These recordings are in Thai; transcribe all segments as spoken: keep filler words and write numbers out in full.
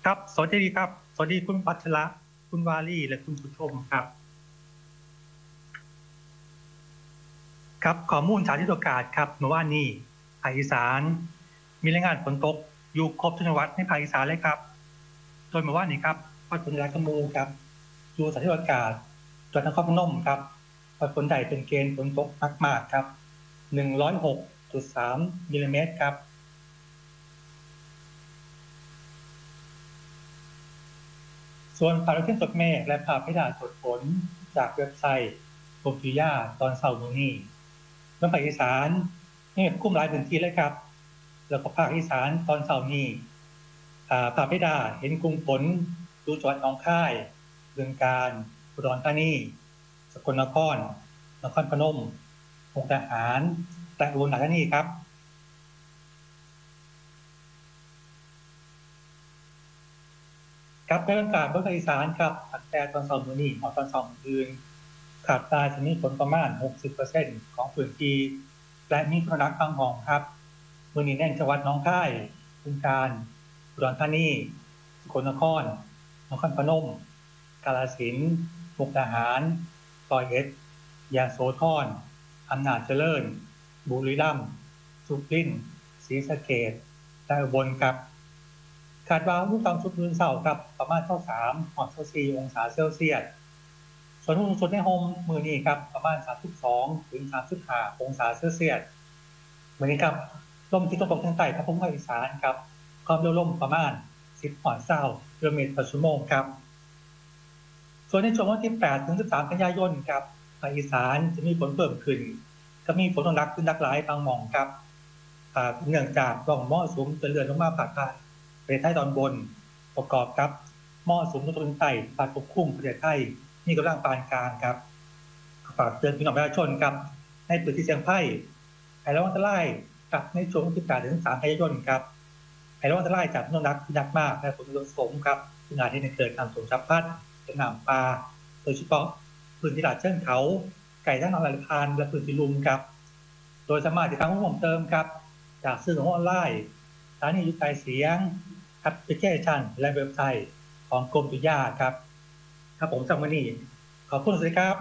ครับสวัสดีครับสวัสดีคุณปัชระคุณวาลีและคุณผู้ชมครับครับข้อมูลสาธิตโอกาสครับเมื่อวานนี้ภาคอีสานมีรายงานฝนตกอยู่ครบทุกจังหวัดในภาคอีสานเลยครับโดยเมื่อวานนี้ครับวัดผลรายกมูครับดูสาธิตโอกาสจังหวัดนครพนมครับวัดฝนใดเป็นเกณฑ์ฝนตกมากๆครับ หนึ่งร้อยหกจุดสาม มิลลิเมตรครับส่วนภาพดาวเทียมสดเมฆและภาพเพดานสดฝนจากเว็บไซต์กรมอุตุนิยมวิทยาตอนเช้ามื้อนี้เมืองภาคอีสานนี่กุ้มหลายพื้นที่เลยครับแล้วก็ภาคอีสานตอนเช้านี้ภาพเพดานเห็นกลุ่มฝนดูจังหวัดหนองคายบึงกาฬอุดรธานีสกลนครนครพนมมุกดาหารและอุบลราชธานีครับครับในบรรยากาศบนภาคอีสานครับตั้งแต่ตอนเช้ามื้อนี้ถึงตอนเช้ามื้ออื่นคาดว่าจะมีฝนประมาณ หกสิบเปอร์เซ็นต์ ของพื้นที่และมีฝนหนักบางหม่องครับมื้อนี้เน้นจังหวัดหนองคายบึงกาฬอุดรธานีสกลนครนครพนมกาฬสินธุ์มุกดาหารร้อยเอ็ดยโสธรอำนาจเจริญบุรีรัมย์สุรินทร์ศรีสะเกษและอุบลครับคาดว่าอุณหภูมิต่ำสุดมื้อเช้าครับประมาณยี่สิบสามถึงยี่สิบสี่องศาเซลเซียสส่วนอุณหภูมิสุดในโฮมมื้อนี้ครับประมาณสามสิบสองถึงสามสิบห้าองศาเซลเซียสมื้อนี้ครับลมที่ตะวันตกทางใต้ภาคอีสานครับความเร็วลมประมาณสิบถึงยี่สิบกิโลเมตรต่อชั่วโมงครับส่วนในช่วงวันที่แปดถึงสิบสามกันยายนครับภาคอีสานจะมีฝนเพิ่มขึ้นก็มีฝนหนักขึ้นหลากหลายบางหม่องครับเนื่องจากร่องมรสุมจะเลื่อนลงมาภาคใต้ประเทศไทยตอนบนประกอบกับมรสุมตะวันตกใต้พัดปกคลุมประเทศไทยมีกำลังปานกลางครับฝากเตือนพี่น้องประชาชนครับในพื้นที่เสี่ยงภัยให้ระวังอันตรายกับในช่วงวันที่แปดถึงสิบสามกันยายนครับให้ระวังอันตรายจากฝนหนักหนักมากและฝนตกสมครับซึ่งอาจจะเกิดน้ำท่วมฉับพลันเป็นน้ำป่าโดยเฉพาะพื้นที่ลาดเชิงเขาไก่ทั้งหลายพานและพื้นที่ลุ่มครับโดยสามารถติดตามข้อมูลเติมครับจากสื่อของออนไลน์สถานีวิทยุเสียงแอปพลิเคชันและเว็บไซต์ของกรมอุตุนิยมวิทยาครับครับผมจากวันนี้ขอบคุณสวัสดีครับ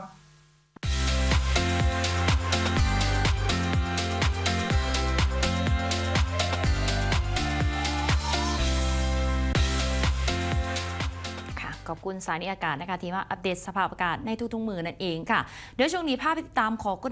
ขอบคุณสายอากาศนะคะที่มาอัปเดตสภาพอากาศในทุกๆมือนั่นเองค่ะเดี๋ยวช่วงนี้พาไปติดตามขอกฎ